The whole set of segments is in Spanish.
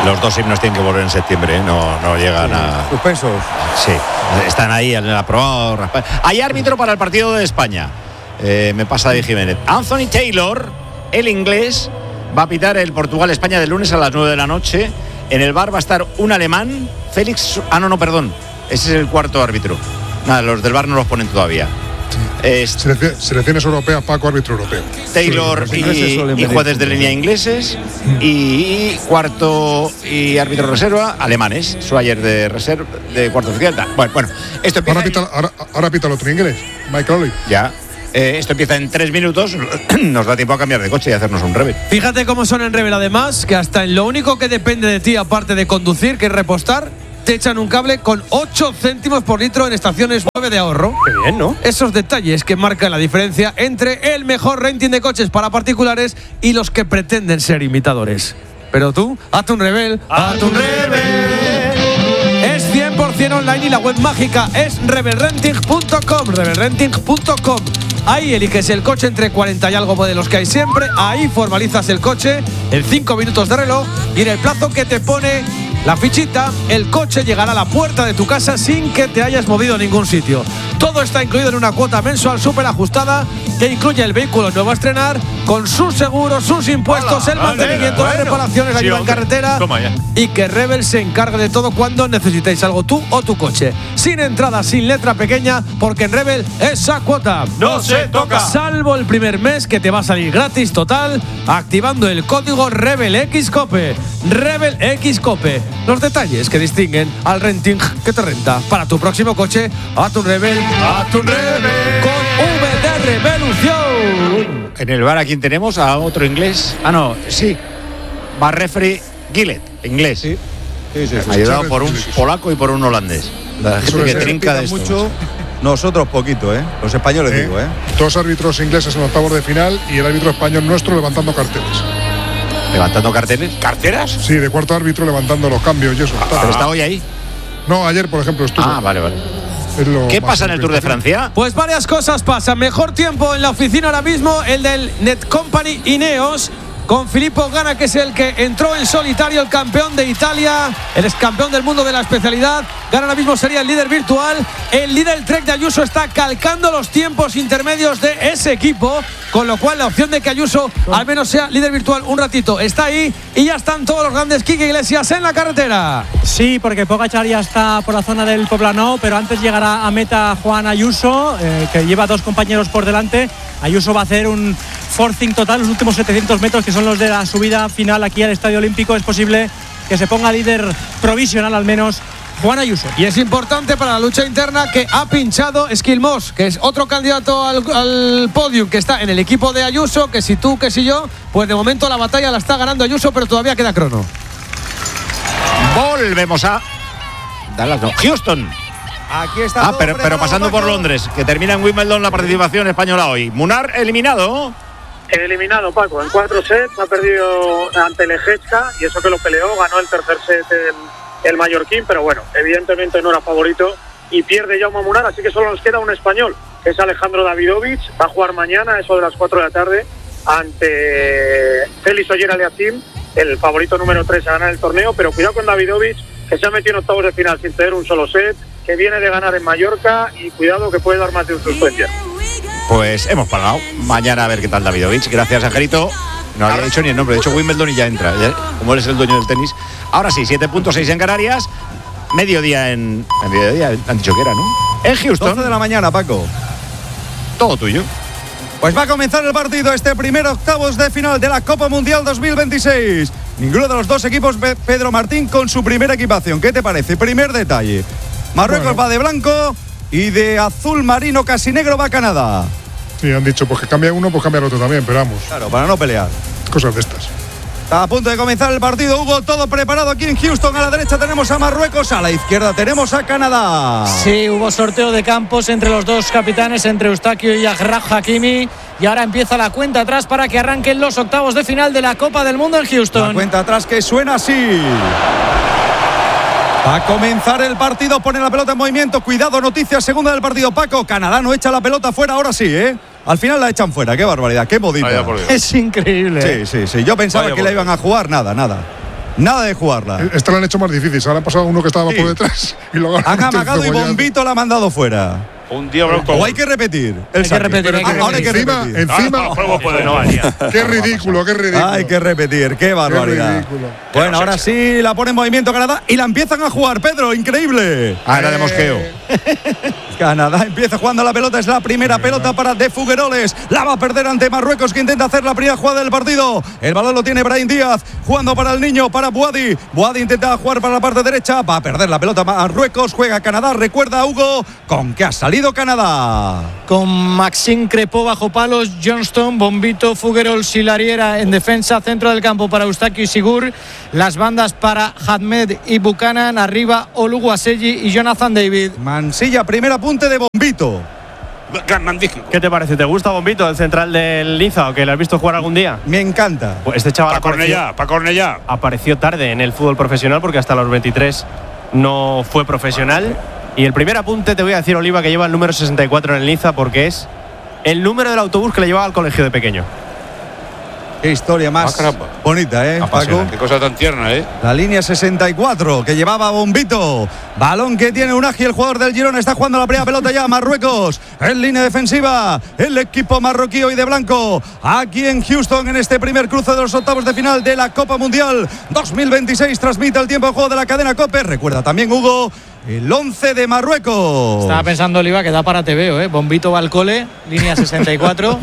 Los dos himnos tienen que volver en septiembre, ¿eh? No llegan a... Suspensos. Sí, están ahí en el aprobado. Hay árbitro para el partido de España. Me pasa David Jiménez. Anthony Taylor, el inglés, va a pitar el Portugal-España del lunes a las 9 de la noche. En el bar va a estar un alemán, Félix... perdón. Ese es el cuarto árbitro. Nada, los del bar no los ponen todavía. Selecciones europeas, Paco, árbitro europeo. Taylor y jueces de línea ingleses, y cuarto y árbitro reserva alemanes. Swyer de reserva, de cuarto oficial. Bueno, esto empieza. Ahora pita el otro inglés, Mike Crowley. Ya. Esto empieza en 3 minutos. Nos da tiempo a cambiar de coche y hacernos un Rebel. Fíjate cómo son en Rebel, además, que hasta en lo único que depende de ti, aparte de conducir, que es repostar, te echan un cable con 8 céntimos por litro en estaciones 9 de ahorro. Qué bien, ¿no? Esos detalles que marcan la diferencia entre el mejor renting de coches para particulares y los que pretenden ser imitadores. Pero tú, hazte un Rebel, hazte un Rebel. Es 100% online y la web mágica es rebelrenting.com, rebelrenting.com. Ahí eliges el coche entre 40 y algo modelos que hay siempre. Ahí formalizas el coche en 5 minutos de reloj y en el plazo que te pone la fichita, el coche llegará a la puerta de tu casa sin que te hayas movido a ningún sitio. Todo está incluido en una cuota mensual súper ajustada que incluye el vehículo nuevo a estrenar, con sus seguros, sus impuestos, el mantenimiento, las reparaciones, la ayuda en carretera, y que Rebel se encargue de todo cuando necesitéis algo tú o tu coche. Sin entrada, sin letra pequeña, porque en Rebel esa cuota no se toca. Salvo el primer mes, que te va a salir gratis total, activando el código RebelXCOPE. RebelXCOPE. Los detalles que distinguen al renting que te renta. Para tu próximo coche, a tu Rebel, con V de Revolución. En el bar, ¿a quién tenemos? ¿A otro inglés? Sí. Bar referee Gillett, inglés. Sí. Ayudado por un polaco y por un holandés. La gente que trinca de esto. Mucho. Nosotros poquito, ¿eh? Los españoles digo, ¿eh? 2 árbitros ingleses en octavos de final y el árbitro español nuestro levantando carteles. ¿Levantando carteles? ¿Carteras? Sí, de cuarto árbitro levantando los cambios y eso. ¿Pero está hoy ahí? No, ayer, por ejemplo, estuvo. Vale. ¿Qué pasa en el Tour de Francia? Pues varias cosas pasan. Mejor tiempo en la oficina ahora mismo, el del Netcompany Ineos, con Filippo Ganna, que es el que entró en solitario, el campeón de Italia, el ex campeón del mundo de la especialidad. Ganna ahora mismo sería el líder virtual. El líder Trek de Ayuso está calcando los tiempos intermedios de ese equipo, con lo cual la opción de que Ayuso al menos sea líder virtual un ratito está ahí, y ya están todos los grandes. Quique Iglesias en la carretera. Sí, porque Pogačar ya está por la zona del Poblenou, pero antes llegará a meta Juan Ayuso, que lleva 2 compañeros por delante. Ayuso va a hacer un forcing total los últimos 700 metros, que son los de la subida final aquí al Estadio Olímpico. Es posible que se ponga líder provisional al menos Juan Ayuso. Y es importante para la lucha interna que ha pinchado Skilmos, que es otro candidato al podium, que está en el equipo de Ayuso, que si tú, que si yo, pues de momento la batalla la está ganando Ayuso, pero todavía queda crono. Volvemos a Dallas, Houston. Aquí está. Pero pasando por Londres, que termina en Wimbledon la participación española hoy. Munar eliminado. Eliminado, Paco, en 4 sets, ha perdido ante Leječka, y eso que lo peleó, ganó el tercer set el mallorquín, pero bueno, evidentemente no era favorito y pierde Jaume Munar, así que solo nos queda un español, que es Alejandro Davidovich. Va a jugar mañana, eso de las 4 de la tarde, ante Félix Ogier-Aliassime, el favorito número 3 a ganar el torneo, pero cuidado con Davidovich, que se ha metido en octavos de final sin tener un solo set, que viene de ganar en Mallorca, y cuidado que puede dar más de un suspension. Pues hemos pagado. Mañana a ver qué tal Davidovich. Gracias, Angelito. No había dicho ni el nombre. De hecho, Wimbledon y ya entra. Como él es el dueño del tenis. Ahora sí, 7.6 en Canarias. Mediodía en mediodía. Han dicho que era, ¿no? En Houston. 12 de la mañana, Paco. Todo tuyo. Pues va a comenzar el partido, este primer octavos de final de la Copa Mundial 2026. Ninguno de los dos equipos, Pedro Martín, con su primera equipación. ¿Qué te parece? Primer detalle. Marruecos va de blanco y de azul marino casi negro va Canadá. Sí, han dicho, pues que cambia uno, pues cambia el otro también, pero vamos. Claro, para no pelear. Cosas de estas. Está a punto de comenzar el partido, Hugo, todo preparado aquí en Houston. A la derecha tenemos a Marruecos, a la izquierda tenemos a Canadá. Sí, hubo sorteo de campos entre los dos capitanes, entre Eustaquio y Achraf Hakimi. Y ahora empieza la cuenta atrás para que arranquen los octavos de final de la Copa del Mundo en Houston. La cuenta atrás que suena así. Va a comenzar el partido, pone la pelota en movimiento. Cuidado, noticia segunda del partido, Paco. Canadá no echa la pelota fuera, ahora sí, ¿eh? Al final la echan fuera, qué barbaridad, qué modita. Es increíble. Sí. Yo pensaba que la iban a jugar, nada. nada de jugarla. Esta la han hecho más difícil. Ahora han pasado uno que estaba por detrás y luego Han amagado y Bombito la ha mandado fuera. Un día blanco. O hay que repetir. Hay que repetir. Ahora hay que repetir. Encima. Qué ridículo, qué ridículo. Hay que repetir, qué barbaridad. ridículo. Bueno, ahora sí la pone en movimiento Canadá y la empiezan a jugar, Pedro, increíble. Era de mosqueo. Canadá empieza jugando la pelota, es la primera pelota para De Figueroles. La va a perder ante Marruecos, que intenta hacer la primera jugada del partido. El balón lo tiene Brahim Díaz, jugando para el niño, para Boadi. Boadi intenta jugar para la parte derecha, va a perder la pelota Marruecos, juega Canadá, recuerda a Hugo, con que ha salido Canadá. Con Maxime Crepó bajo palos, Johnston, Bombito, Figueroles y Lariera en defensa, centro del campo para Eustachio y Sigur, las bandas para Ahmed y Buchanan, arriba Oluwaseyi y Jonathan David. Mansilla, primer apunte de Bombito. ¿Qué te parece? ¿Te gusta Bombito, el central del Niza, o que lo has visto jugar algún día? Me encanta. Pues este chaval Pa' Cornellá. apareció tarde en el fútbol profesional porque hasta los 23 no fue profesional. Y el primer apunte te voy a decir, Oliva, que lleva el número 64 en el Niza porque es el número del autobús que le llevaba al colegio de pequeño. Qué historia más bonita, Paco. Qué cosa tan tierna, La línea 64 que llevaba Bombito. Balón que tiene Unagi, el jugador del Girona. Está jugando la primera pelota ya. Marruecos en línea defensiva. El equipo marroquí hoy de blanco. Aquí en Houston, en este primer cruce de los octavos de final de la Copa Mundial 2026. Transmite el tiempo de juego de la cadena COPE. Recuerda también, Hugo, el 11 de Marruecos. Estaba pensando, Oliva, que da para TVO, Bombito va al cole, línea 64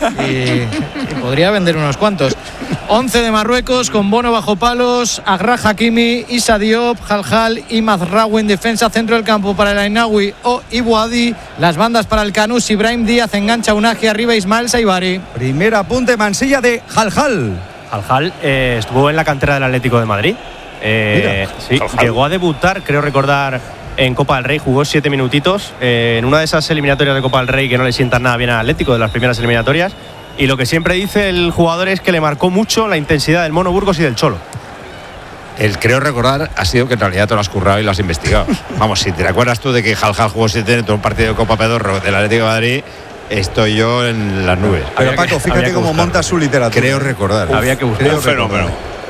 y podría vender unos cuantos. 11 de Marruecos con Bono bajo palos, Agra Hakimi, Issa Diop, Haljal y Mazraoui en defensa, centro del campo para el Ainaoui o Ibuadi, las bandas para el Canús, Ibrahim Díaz engancha Unagi, arriba Ismael Saibari. Primer apunte, Mansilla, de Haljal. Haljal estuvo en la cantera del Atlético de Madrid. Sí, llegó a debutar, creo recordar, en Copa del Rey, jugó 7 minutitos en una de esas eliminatorias de Copa del Rey que no le sientan nada bien al Atlético, de las primeras eliminatorias, y lo que siempre dice el jugador es que le marcó mucho la intensidad del Mono Burgos y del Cholo. El creo recordar ha sido que en realidad te lo has currado y lo has investigado. Vamos, si te acuerdas tú de que Haljal jugó 7 en todo un partido de Copa Pedorro del Atlético de Madrid, estoy yo en las nubes. Pero Paco, fíjate cómo monta su literatura. Creo recordar. Había que buscar. Un fenómeno.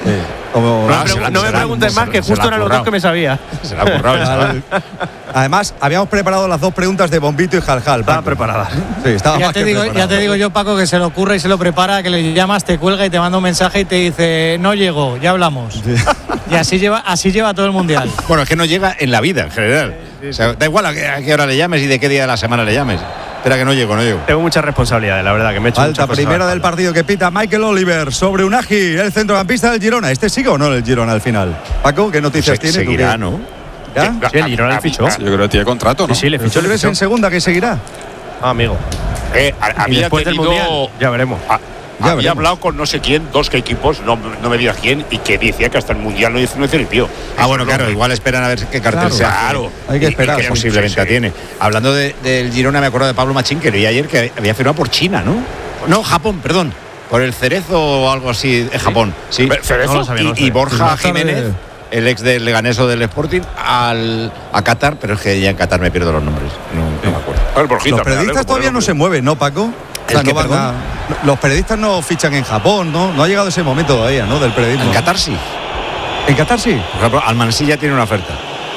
No me preguntes más, que justo eran los dos que me sabía. Se la ha currado. Además, habíamos preparado las dos preguntas de Bombito y Haljal. Estaba preparada. Sí, estaba ya te digo yo, Paco, que se lo ocurre y se lo prepara, que le llamas, te cuelga y te manda un mensaje y te dice, no llego, ya hablamos. Sí. Y así lleva todo el mundial. Bueno, es que no llega en la vida en general. O sea, da igual a qué hora le llames y de qué día de la semana le llames. Espera, que no llego. Tengo muchas responsabilidades, la verdad, que me he hecho falta primera del partido que pita Michael Oliver sobre Unagi, el centrocampista del Girona. ¿Este sigue o no el Girona al final? Paco, ¿qué noticias tiene? Seguirá, ¿no? ¿Ya? Sí, el Girona le fichó. Yo creo que tiene contrato, ¿no? Sí, le fichó. ¿Tú ves en segunda que seguirá? Amigo. Había después del Mundial, ya veremos. Había hablado con no sé quién, dos equipos, no me digas quién, y que decía que hasta el Mundial no dice el tío. Bueno, claro, igual esperan a ver qué cartel se hace. Claro. Hay que esperar. Que posiblemente tiene. Hablando del Girona, me acuerdo de Pablo Machín, que leí ayer que había firmado por China, ¿no? No, Japón, perdón. Por el Cerezo o algo así de Japón. Sí. ¿Cerezo? No lo sabía, y Borja Jiménez, el ex del Leganés o del Sporting, a Qatar, pero es que ya en Qatar me pierdo los nombres. No me acuerdo. Los periodistas todavía no se mueven, ¿no, Paco? O sea, los periodistas no fichan en Japón, ¿no? No ha llegado ese momento todavía, ¿no? Del periodismo. En Qatar sí. ¿En Qatar sí? Por ejemplo, Almansilla tiene una oferta.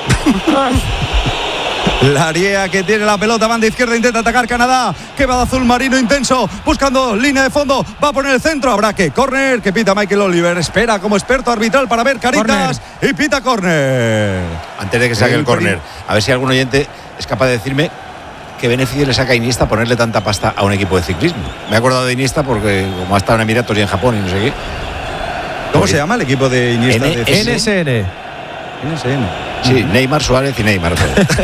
Lariea, que tiene la pelota, banda izquierda, intenta atacar Canadá, que va de azul marino intenso, buscando línea de fondo, va a poner el centro, habrá que córner, que pita Michael Oliver, espera como experto arbitral para ver caritas, corner. Y pita córner. Antes de que saque el córner, a ver si algún oyente es capaz de decirme qué beneficio le saca a Iniesta ponerle tanta pasta a un equipo de ciclismo. Me he acordado de Iniesta porque como ha estado en Emiratos y en Japón y no sé qué. ¿Cómo se llama el equipo de Iniesta? NSN. Sí, Neymar, Suárez y Neymar.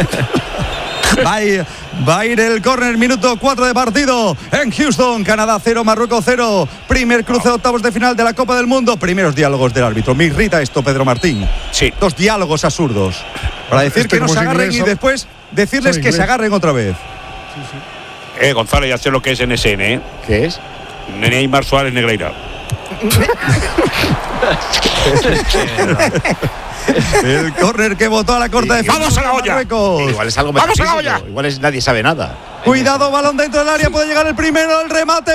Va a ir el córner, minuto 4 de partido en Houston, Canadá 0, Marruecos 0. Primer cruce de octavos de final de la Copa del Mundo. Primeros diálogos del árbitro. Me irrita esto, Pedro Martín. Sí. Dos diálogos absurdos. Para decir que no se agarren y después decirles que se agarren otra vez. Sí. González, ya sé lo que es NSN, ¿Qué es? Neymar, Suárez, Negreira. El córner que votó a la corta de ¡Vamos a la olla! Igual es algo ¡Vamos a la metafísico, olla! igual es nadie sabe nada. Cuidado, balón dentro del área, puede llegar el primero, el remate,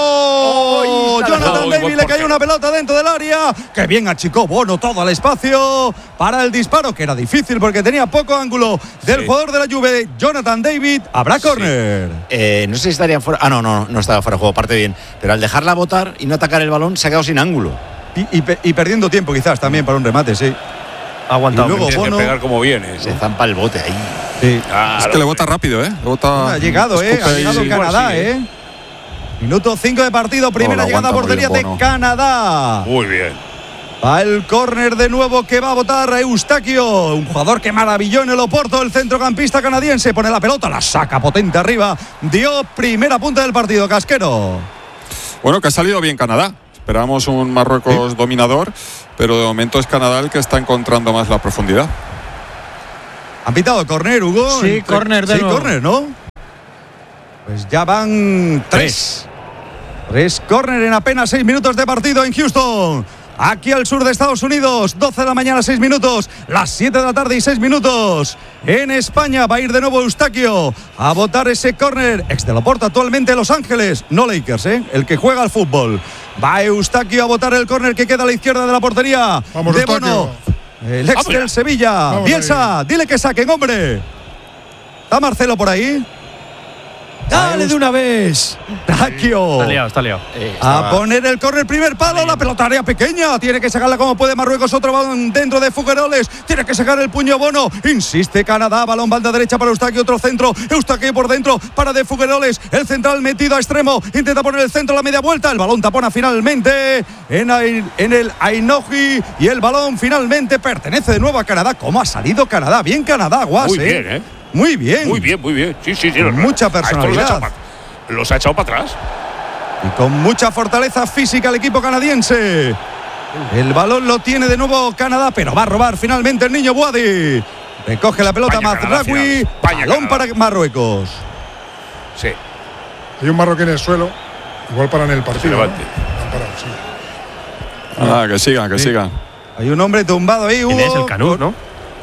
Bono. Jonathan David le cayó una pelota dentro del área. Qué bien achicó Bono todo el espacio para el disparo, que era difícil porque tenía poco ángulo del jugador de la Juve, Jonathan David. Habrá córner. No sé si estarían fuera. No estaba fuera de juego, parte bien. Pero al dejarla botar y no atacar el balón, se ha quedado sin ángulo. Y perdiendo tiempo quizás también para un remate, sí. Ha aguantado. Y luego Tiene que Bono pegar como viene. Se zampa el bote ahí. Sí. Claro. Es que le bota rápido, ¿eh? Le bota, Ha llegado, escupe ha llegado y- Canadá, sí, Minuto 5 de partido, primera No, lo llegada a aguanta muy portería bien, de Bono. Canadá. Muy bien. Va el córner de nuevo que va a votar Eustaquio, un jugador que maravilló en el Oporto, el centrocampista canadiense, pone la pelota, la saca potente arriba, dio primera punta del partido, Casquero. Bueno, que ha salido bien Canadá. Esperábamos un Marruecos dominador, pero de momento es Canadá el que está encontrando más la profundidad. ¿Han pitado córner, Hugo? Sí, córner de nuevo. Sí, córner, ¿no? Pues ya van tres. Tres córner en apenas 6 minutos de partido en Houston. Aquí al sur de Estados Unidos, 12 de la mañana, 6 minutos, las 7 de la tarde y 6 minutos. En España va a ir de nuevo Eustaquio a botar ese córner. Ex del Oporto, actualmente Los Ángeles, no Lakers, el que juega al fútbol. Va Eustaquio a botar el córner que queda a la izquierda de la portería. Vamos, de Eustaquio. Bono. El ex del Sevilla. Vamos Bielsa, dile que saquen, hombre. ¿Está Marcelo por ahí? ¡Dale de una vez! Eustaquio. Está liado. A poner el córner, primer palo, la pelota área pequeña. Tiene que sacarla como puede Marruecos, otro balón dentro de Fugueroles. Tiene que sacar el puño Bono. Insiste Canadá, balón banda derecha para Eustaquio, otro centro. Eustaquio por dentro para de Fugueroles. El central metido a extremo. Intenta poner el centro a la media vuelta. El balón tapona finalmente en el Ainoji. Y el balón finalmente pertenece de nuevo a Canadá. ¿Cómo ha salido Canadá? Bien Canadá, Guas. Muy bien, ¿eh? Muy bien. Muy bien, muy bien. Sí. Mucha personalidad. Los ha echado para atrás. Y con mucha fortaleza física el equipo canadiense. El balón lo tiene de nuevo Canadá, pero va a robar finalmente el niño Boadi. Recoge la pelota Mazraoui. Balón para Marruecos. Sí. Hay un marroquí en el suelo. Igual paran el partido. Se levante. ¿no? Han parado, sí. Que sigan, que sigan. Hay un hombre tumbado ahí, Hugo. Es el Canut, ¿no?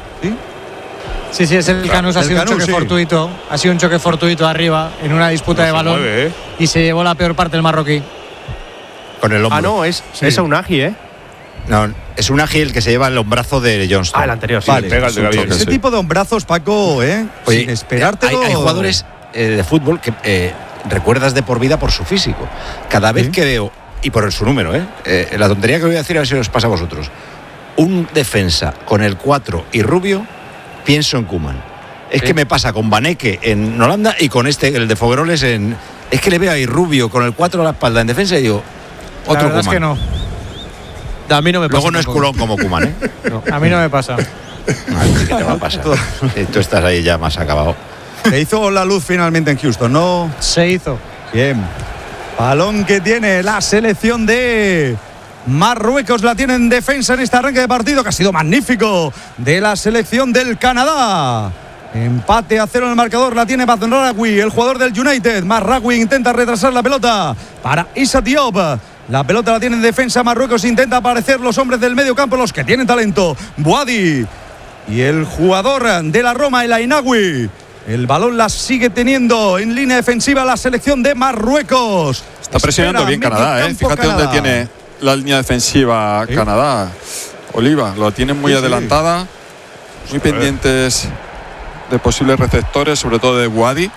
Sí, es el Canús, ha sido un choque fortuito. Ha sido un choque fortuito arriba en una disputa de balón. Mueve, Y se llevó la peor parte el marroquí. Con el hombro. No, es Unagi, ¿eh? No, es un ágil que se lleva el hombrazo de Johnston. El anterior, sí. Vale. Pega el de Gabriel. Ese tipo de hombrazos, Paco, Oye, sin esperártelo. Hay jugadores de fútbol que recuerdas de por vida por su físico. Cada vez que veo, y por su número, la tontería que voy a decir, a ver si os pasa a vosotros. Un defensa con el 4 y rubio, pienso en Koeman. Es que me pasa con Vaneke en Holanda y con el de Fogueroles en. Es que le veo ahí rubio con el 4 a la espalda en defensa y digo, otro La verdad es que Koeman. no. A mí no me pasa. Luego no es culón como Koeman, ¿eh? A mí no me pasa. ¿Qué te va a pasar? Tú estás ahí ya más acabado. Se hizo la luz finalmente en Houston, ¿no? Se hizo. Bien. Balón que tiene la selección de Marruecos, la tiene en defensa en este arranque de partido que ha sido magnífico de la selección del Canadá. Empate a 0 en el marcador, la tiene Mazraoui, el jugador del United. Mazraoui intenta retrasar la pelota para Issa Diop. La pelota la tiene en defensa Marruecos, intenta aparecer los hombres del medio campo, los que tienen talento. Boadi y el jugador de la Roma, el Ainaoui. El balón la sigue teniendo en línea defensiva la selección de Marruecos. Está presionando bien Canadá, ¿eh? Fíjate dónde tiene la línea defensiva Canadá. Oliva, lo tienen muy adelantada, muy pendientes de posibles receptores, sobre todo de Boadi.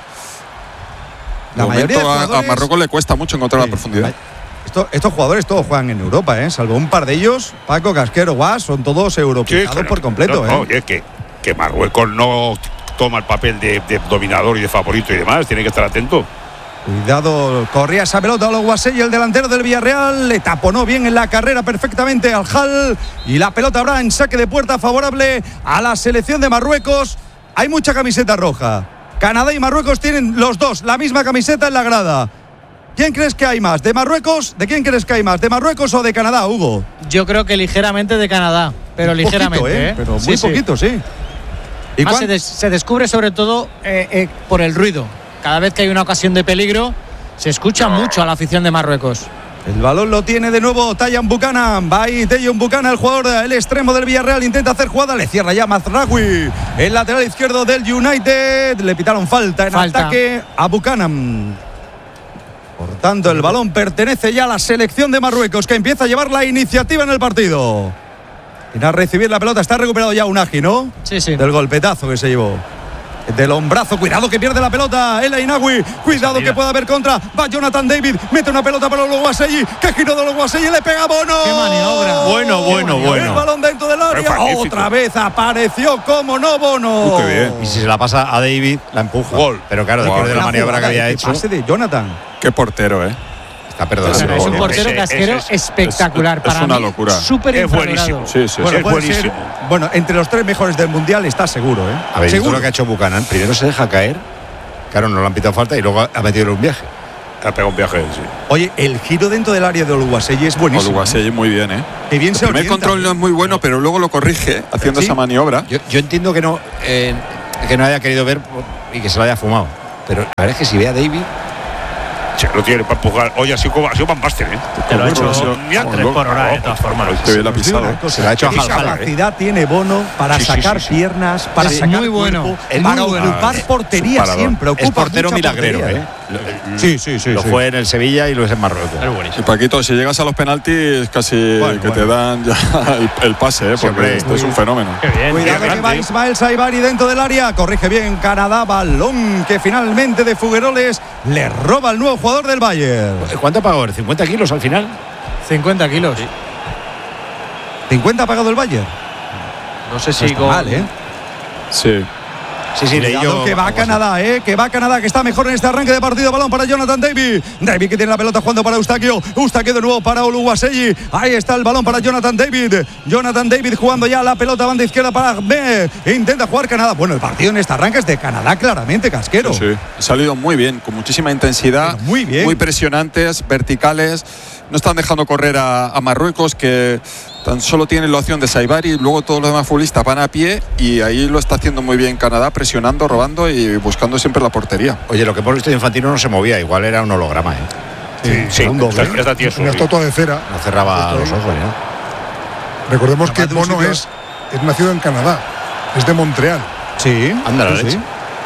La mayoría de jugadores, a Marruecos le cuesta mucho encontrar la profundidad. Estos jugadores todos juegan en Europa, salvo un par de ellos. Paco, Casquero, Guas, son todos europeizados por completo. Oye, que Marruecos no toma el papel de dominador y de favorito y demás. Tiene que estar atento. Cuidado, corría esa pelota a los Guasey, el delantero del Villarreal. Le taponó bien en la carrera perfectamente al Hall. Y la pelota habrá en saque de puerta favorable a la selección de Marruecos. Hay mucha camiseta roja. Canadá y Marruecos tienen los dos la misma camiseta en la grada. ¿Quién crees que hay más? ¿De Marruecos? ¿De quién crees que hay más? ¿De Marruecos o de Canadá, Hugo? Yo creo que ligeramente de Canadá, pero Muy ligeramente. poquito, pero muy poquito, sí. ¿Y se descubre sobre todo por el ruido. Cada vez que hay una ocasión de peligro, se escucha mucho a la afición de Marruecos. El balón lo tiene de nuevo Tayan Buchanan. Va ahí Tayan Buchanan, el jugador, el extremo del Villarreal. Intenta hacer jugada, le cierra ya Mazraoui. El lateral izquierdo del United. Le pitaron falta en ataque a Buchanan. Por tanto, el balón pertenece ya a la selección de Marruecos, que empieza a llevar la iniciativa en el partido. Y a recibir la pelota, está recuperado ya Unagi, ¿no? Sí, sí. Del golpetazo que se llevó. Del hombrazo, cuidado que pierde la pelota El Ainaoui, cuidado que puede haber contra. Va Jonathan David, mete una pelota para Oluwaseyi, que giró de Oluwaseyi, le pega a Bono. ¡Qué maniobra! Bueno. El balón dentro del área, otra vez apareció como no Bono. Qué bien. Y si se la pasa a David, la empuja. Gol. Pero claro, después de la maniobra que había hecho. Pase de Jonathan. Qué portero, Está perdonando. Es un portero Casquero espectacular. Para una mí, locura. súper Es infravalorado. buenísimo. Sí. Bueno, es puede buenísimo. ser, bueno, entre los 3 mejores del mundial está seguro, ¿eh? ¿Habéis visto seguro. lo que ha hecho Buchanan? Primero se deja caer. Claro, no le han pitado falta y luego ha metido un viaje. Ha pegado un viaje, sí. Oye, el giro dentro del área de Oluwaseyi es buenísimo. Oluwaseyi muy bien, ¿eh? Qué bien El se primer orienta. control no es muy bueno, pero luego lo corrige haciendo ¿Sí? esa maniobra. Yo entiendo que no haya querido ver y que se lo haya fumado. Pero la verdad es que si ve a David. Sí, lo tiene para empujar. Oye, ha sido Van Basten, ¿eh? Te lo ha hecho Mira, 3 por hora, de todas formas. Qué bien la ha pisado. Se la ha hecho a ¿Qué Jaljal. capacidad tiene Bono para Sí, sí, sacar sí, sí. piernas, para Sí, sacar muy bueno. cuerpo, Es para muy bueno. ocupar portería parador. siempre? Es Ocupa portero mucha milagrero, portería. Sí. Lo fue en el Sevilla y lo es en Marruecos. Es buenísimo. Y Paquito, si llegas a los penaltis, casi que te dan ya el pase, porque hombre. esto es un fenómeno. Qué bien. Cuidado que va Ismael Saibari dentro del área. Corrige bien Canadá. Balón que finalmente de Fugueroles le roba al nuevo jugador del Bayern. ¿Cuánto pagó? ¿50 kilos al final? 50 kilos. 50 ha pagado el Bayern. No sé No si está con. mal, ¿eh? Sí. Sí, leí Cuidado yo. que va a Canadá, que va a Canadá, que está mejor en este arranque de partido. Balón para Jonathan David. David que tiene la pelota jugando para Eustaquio. Eustaquio de nuevo para Oluwaseyi. Ahí está el balón para Jonathan David. Jonathan David jugando ya la pelota banda izquierda para B. Intenta jugar Canadá. Bueno, el partido en este arranque es de Canadá, claramente, Casquero. Sí. Ha salido muy bien, con muchísima intensidad. Pero muy bien. Muy presionantes, verticales. No están dejando correr a Marruecos, que tan solo tienen la opción de Saibari. Luego todos los demás futbolistas van a pie. Y ahí lo está haciendo muy bien Canadá, presionando, robando y buscando siempre la portería. Oye, lo que hemos visto de Infantino no se movía. Igual era un holograma, Sí, un doble. está tieso. Una estatua de cera. No cerraba los ojos, Recordemos que Además de un Bono sitio- es nacido en Canadá. Es de Montreal. Sí, Anda la sí, leche. sí.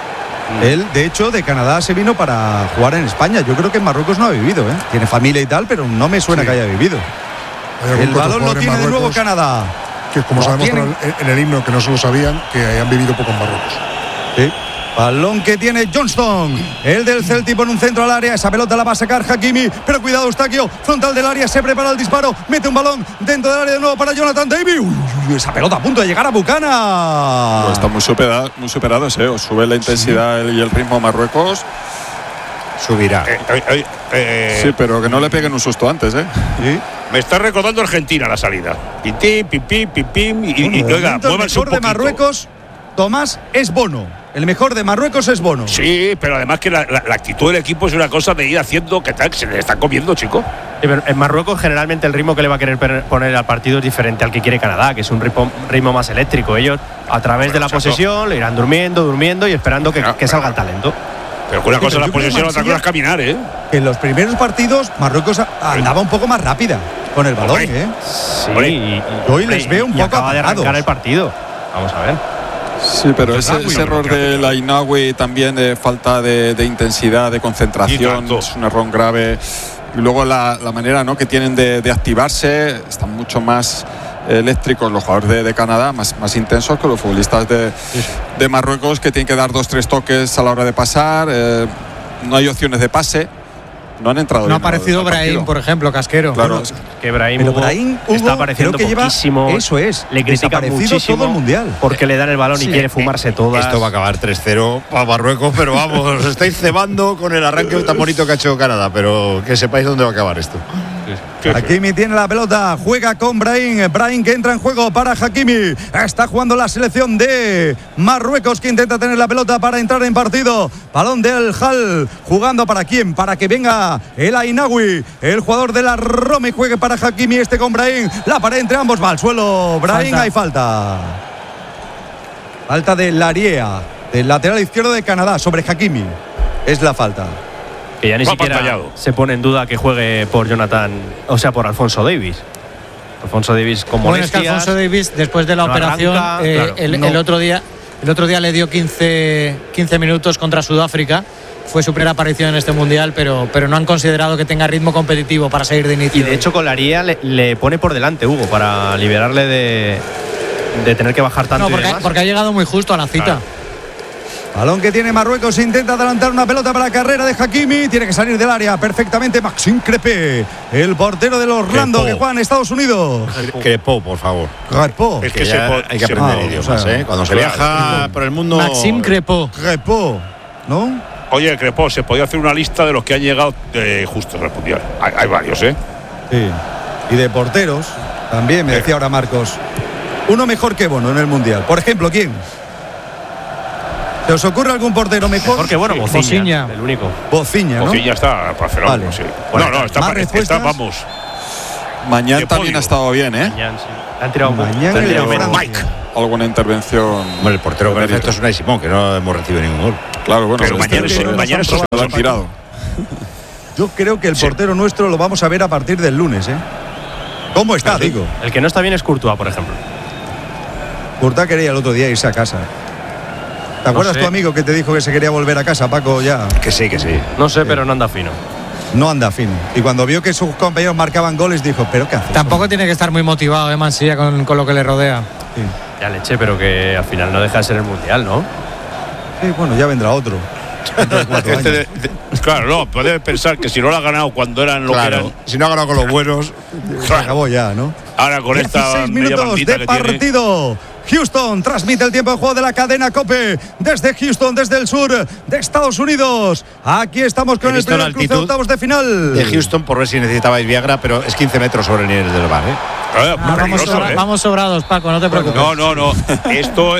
Él, de hecho, de Canadá se vino para jugar en España. Yo creo que en Marruecos no ha vivido, ¿eh? Tiene familia y tal, pero no me suena Sí. que haya vivido. Hay algún El otro balón lo jugador en tiene de nuevo Marruecos Canadá. Que como Lo sabemos tienen. en el himno, que no se lo sabían, que han vivido poco en Marruecos. Sí. Balón que tiene Johnston, el del Celtic pone un centro al área, esa pelota la va a sacar Hakimi, pero cuidado Eustaquio, frontal del área, se prepara el disparo, mete un balón dentro del área de nuevo para Jonathan David. Uy, esa pelota a punto de llegar a Buchanan. Pues están muy superados, ¿eh? Os sube la intensidad y el ritmo a Marruecos. Subirá. Sí, pero que no le peguen un susto antes, ¿eh? Sí. Me está recordando Argentina la salida. Pim, pim, pim, pim, pim. Y Bueno, de oiga, momento el muévanse un mejor de poquito. Marruecos, Tomás, es Bono. El mejor de Marruecos es Bono. Sí, pero además que la actitud del equipo es una cosa de ir haciendo que tal, que se le están comiendo, chico. Sí, pero en Marruecos generalmente el ritmo que le va a querer poner al partido es diferente al que quiere Canadá, que es un ritmo más eléctrico. Ellos a través de la posesión le irán durmiendo y esperando que salga el talento. Pero que una cosa es la pero yo creo que posesión, otra cosa Mansilla- es caminar, ¿eh? Que en los primeros partidos Marruecos andaba un poco más rápida con el balón, Hombre. ¿eh? Sí, Hombre, hoy les veo un y poco acaba de arrancar apagados. el partido. Vamos a ver. Sí, pero ese error de la Ainaoui también de falta de intensidad, de Y concentración, tanto. es un error grave. Y luego la manera, ¿no?, que tienen de activarse, están mucho más eléctricos los jugadores de Canadá, más intensos que los futbolistas de Marruecos, que tienen que dar 2-3 toques a la hora de pasar. No hay opciones de pase. No han entrado No ha bien al aparecido Brahim, partido. por ejemplo, Casquero. Claro, Que Brahim, Pero Hugo, Brahim, Hugo, está apareciendo creo que lleva- poquísimo. eso es, le critican desaparecido muchísimo todo el mundial. porque le dan el balón y quiere fumarse todas. Esto va a acabar 3-0 para Marruecos, pero vamos, os estáis cebando con el arranque tan bonito que ha hecho Canadá, pero que sepáis dónde va a acabar esto. Hakimi tiene la pelota, juega con Brahim. Brahim que entra en juego para Hakimi. Está jugando la selección de Marruecos, que intenta tener la pelota para entrar en partido. Balón del Hal, jugando para quién, para que venga el Ainaoui, el jugador de la Roma, y juegue para Hakimi, este con Brahim. La pared entre ambos, va al suelo Brahim, Falta. hay falta. Falta de Lariea, del lateral izquierdo de Canadá, sobre Hakimi. Es la falta. Que ya ni siquiera se pone en duda que juegue por Jonathan, o sea, por Alfonso Davies. Alfonso Davies como bueno, es que Alfonso Davies después de la operación el otro día le dio 15 minutos contra Sudáfrica. Fue su primera aparición en este mundial, pero no han considerado que tenga ritmo competitivo para seguir de inicio. Y de hecho con la Ría le pone por delante Hugo para liberarle de tener que bajar tanto. No, porque ha llegado muy justo a la cita. Claro. Balón que tiene Marruecos, intenta adelantar una pelota para la carrera de Hakimi, tiene que salir del área perfectamente Maxime Crépé, el portero del Orlando que juega en Estados Unidos. Crépé, por favor. Crépé. Es que hay que aprender idiomas, cuando se viaja por el mundo. Maxime Crépé. Crépé, ¿no? Oye, Crépé, se podía hacer una lista de los que han llegado justos al mundial. Hay varios, Sí. Y de porteros también, me decía ahora Marcos. Uno mejor que Bono en el mundial. Por ejemplo, ¿quién? ¿Se os ocurre algún portero mejor? Porque bueno, Bociña, el único. Bociña, ¿no? Bociña está para fenómeno, sí. No, está, vamos. Mañana también ha estado bien, ¿eh? Mañana, sí. Han tirado Mike. Alguna intervención. Bueno, el portero perfecto es Unai Simón, que no hemos recibido ningún gol. Claro, bueno, pero mañana eso lo han tirado. Yo creo que el portero nuestro lo vamos a ver a partir del lunes, ¿eh? ¿Cómo está, digo? El que no está bien es Courtois, por ejemplo. Courtois quería el otro día irse a casa. ¿Te acuerdas tu amigo que te dijo que se quería volver a casa, Paco, ya? Que sí. No sé, pero no anda fino. No anda fino. Y cuando vio que sus compañeros marcaban goles, dijo, ¿pero qué haces? Tampoco tiene que estar muy motivado, Mansilla, con lo que le rodea. Sí. Ya leche, pero que al final no deja de ser el mundial, ¿no? Sí, bueno, ya vendrá otro. Claro, no, puedes pensar que si no lo ha ganado cuando eran lo que eran. Si no ha ganado con los buenos, se acabó ya, ¿no? Ahora con 16 minutos de partido. Houston transmite el tiempo de juego de la cadena COPE desde Houston, desde el sur de Estados Unidos. Aquí estamos con el primer cruce de octavos de final. De Houston, por ver si necesitabais Viagra, pero es 15 metros sobre el nivel del mar, Vamos sobrados, Paco, no te preocupes. No. Esto,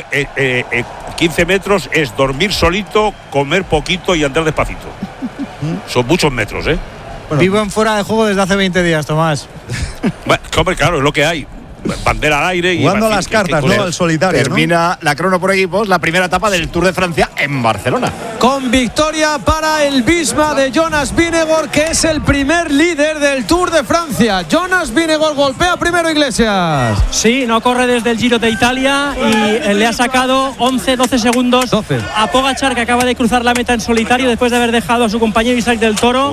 15 metros es dormir solito, comer poquito y andar despacito. Son muchos metros, ¿eh? Bueno. Vivo en fuera de juego desde hace 20 días, Tomás. Bueno, hombre, claro, es lo que hay. Bandera al aire y jugando las cartas, ¿no? Al solitario. Termina la crono por equipos, la primera etapa del Tour de Francia en Barcelona. Con victoria para el Visma de Jonas Vingegaard, que es el primer líder del Tour de Francia. Jonas Vingegaard golpea primero Iglesias. Sí, no corre desde el Giro de Italia y le ha sacado 11-12 segundos a Pogačar, que acaba de cruzar la meta en solitario después de haber dejado a su compañero Isaac del Toro.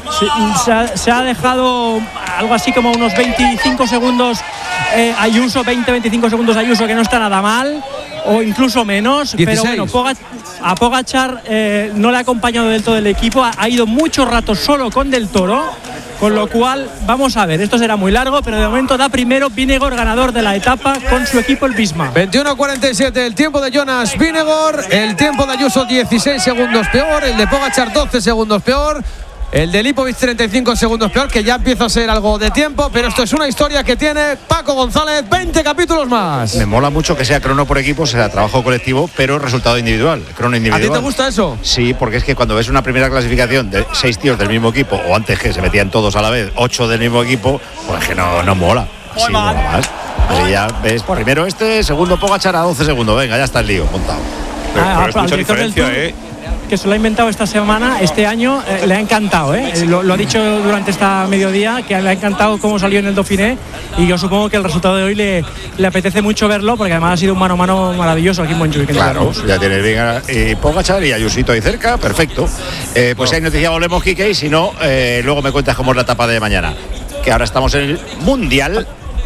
Se ha dejado algo así como unos 25 segundos Ayuso, 20-25 segundos Ayuso, que no está nada mal, o incluso menos. 16. Pero bueno, a Pogačar no le ha acompañado del todo el equipo, ha ido mucho rato solo con Del Toro, con lo cual vamos a ver, esto será muy largo, pero de momento da primero Vingegaard, ganador de la etapa con su equipo el Visma. 21:47 el tiempo de Jonas Vingegaard, el tiempo de Ayuso 16 segundos peor, el de Pogačar 12 segundos peor. El de Lipovic 35 segundos peor, que ya empieza a ser algo de tiempo, pero esto es una historia que tiene Paco González, 20 capítulos más. Me mola mucho que sea crono por equipo, sea trabajo colectivo, pero resultado individual, crono individual. ¿A ti te gusta eso? Sí, porque es que cuando ves una primera clasificación de 6 tíos del mismo equipo, o antes que se metían todos a la vez, 8 del mismo equipo, pues que no mola. Sí, mola más. Así ya ves, primero segundo Pogačar a 12 segundos, venga, ya está el lío montado. Pero es mucha diferencia, que se lo ha inventado esta semana, este año, le ha encantado, lo ha dicho durante esta mediodía, que le ha encantado cómo salió en el Dauphiné, y yo supongo que el resultado de hoy le apetece mucho verlo, porque además ha sido un mano a mano maravilloso aquí en Montjuic. Claro, ya tienes bien Pogačar y Ayusito ahí cerca, perfecto. Pues si hay noticia volvemos, Quique, y si no, luego me cuentas cómo es la etapa de mañana, que ahora estamos en el Mundial.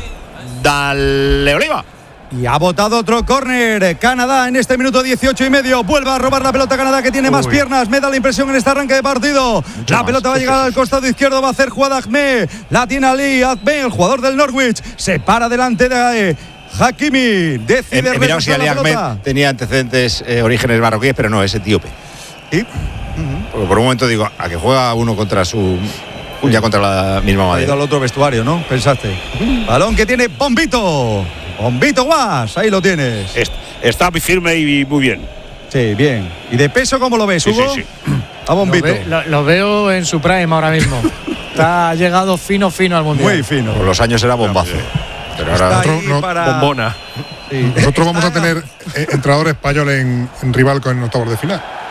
Dale, Oliva. Y ha botado otro córner. Canadá en este minuto 18:30. Vuelve a robar la pelota Canadá, que tiene más piernas. Me da la impresión en este arranque de partido. La pelota va a llegar al costado izquierdo. Va a hacer jugada Ahmed. La tiene Ali Ahmed, el jugador del Norwich. Se para delante de Hakimi. Decide mira si Ali Ahmed tenía antecedentes, orígenes marroquíes, pero no, es etíope. ¿Sí? Porque por un momento digo, a que juega uno contra su... Ya contra la misma madera. Ha ido al otro vestuario, ¿no? Pensaste. Balón que tiene Bombito. Bombito Guas, ahí lo tienes. Está muy firme y muy bien. Sí, bien. ¿Y de peso cómo lo ves, Hugo? Sí. A Bombito. Lo veo en su prime ahora mismo. Está llegado fino al mundial. Muy fino. Por los años era bombazo. Pero ahora bombona. Sí. Nosotros vamos a tener entrenador español en rival con octavos de final.